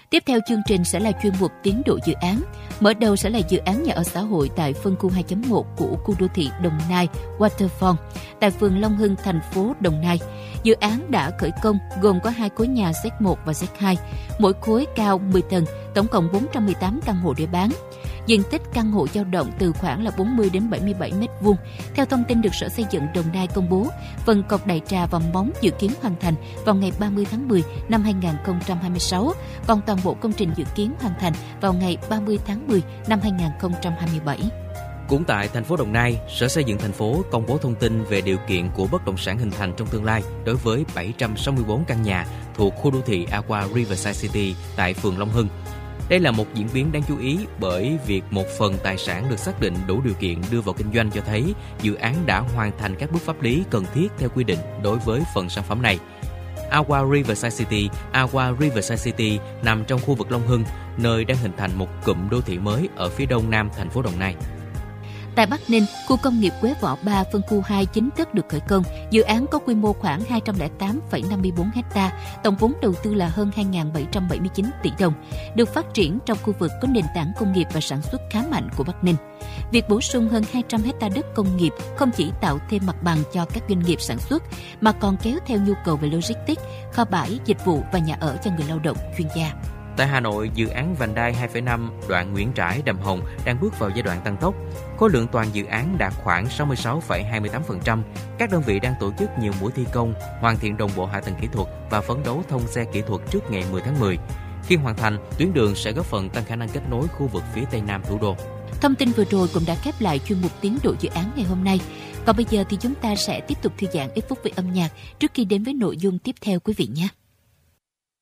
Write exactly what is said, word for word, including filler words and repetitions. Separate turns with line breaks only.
Tiếp theo chương trình sẽ là chuyên mục tiến độ dự án. Mở đầu sẽ là dự án nhà ở xã hội tại phân khu hai chấm một của khu đô thị Đồng Nai Waterfront tại phường Long Hưng, thành phố Đồng Nai. Dự án đã khởi công gồm có hai khối nhà Z một và Z hai, mỗi khối cao mười tầng, tổng cộng bốn trăm mười tám căn hộ để bán. Diện tích căn hộ dao động từ khoảng là bốn mươi đến bảy mươi bảy mét vuông. Theo thông tin được Sở Xây dựng Đồng Nai công bố, phần cọc đại trà và móng dự kiến hoàn thành vào ngày ba mươi tháng mười năm hai nghìn không trăm hai mươi sáu, còn toàn bộ công trình dự kiến hoàn thành vào ngày ba mươi tháng mười năm hai nghìn không trăm hai mươi bảy.
Cũng tại thành phố Đồng Nai, Sở Xây dựng thành phố công bố thông tin về điều kiện của bất động sản hình thành trong tương lai đối với bảy trăm sáu mươi tư căn nhà thuộc khu đô thị Aqua Riverside City tại phường Long Hưng. Đây là một diễn biến đáng chú ý bởi việc một phần tài sản được xác định đủ điều kiện đưa vào kinh doanh cho thấy dự án đã hoàn thành các bước pháp lý cần thiết theo quy định đối với phần sản phẩm này. Aqua Riverside City, Aqua Riverside City nằm trong khu vực Long Hưng, nơi đang hình thành một cụm đô thị mới ở phía đông nam thành phố Đồng Nai.
Tại Bắc Ninh, khu công nghiệp Quế Võ ba phân khu hai chính thức được khởi công. Dự án có quy mô khoảng hai trăm lẻ tám phẩy năm mươi tư ha, tổng vốn đầu tư là hơn hai nghìn bảy trăm bảy mươi chín tỷ đồng, được phát triển trong khu vực có nền tảng công nghiệp và sản xuất khá mạnh của Bắc Ninh. Việc bổ sung hơn hai trăm ha đất công nghiệp không chỉ tạo thêm mặt bằng cho các doanh nghiệp sản xuất, mà còn kéo theo nhu cầu về logistics, kho bãi, dịch vụ và nhà ở cho người lao động, chuyên gia.
Tại Hà Nội, dự án vành đai hai phẩy năm đoạn Nguyễn Trãi - Đầm Hồng đang bước vào giai đoạn tăng tốc. Khối lượng toàn dự án đạt khoảng sáu mươi sáu phẩy hai mươi tám phần trăm. Các đơn vị đang tổ chức nhiều mũi thi công, hoàn thiện đồng bộ hạ tầng kỹ thuật và phấn đấu thông xe kỹ thuật trước ngày mười tháng mười. Khi hoàn thành, tuyến đường sẽ góp phần tăng khả năng kết nối khu vực phía Tây Nam thủ đô.
Thông tin vừa rồi cũng đã khép lại chuyên mục tiến độ dự án ngày hôm nay. Còn bây giờ thì chúng ta sẽ tiếp tục thư giãn ít phút với âm nhạc trước khi đến với nội dung tiếp theo quý vị nhé.